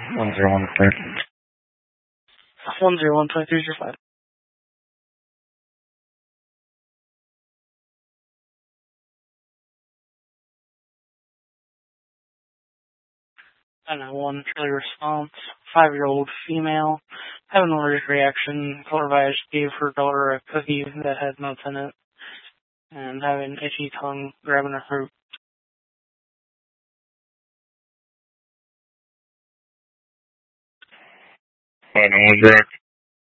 1013. 101.305. And 911 Charlie response. 5-year-old female having an allergic reaction. Color gave her daughter a cookie that had nuts in it, and having itchy tongue grabbing her throat. 591 direct.